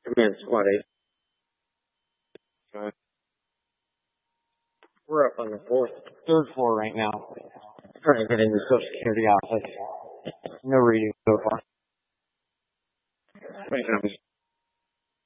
Command Squad 8. We're up on the third floor right now. Trying to get into the Social Security office. No reading so far. Thanks,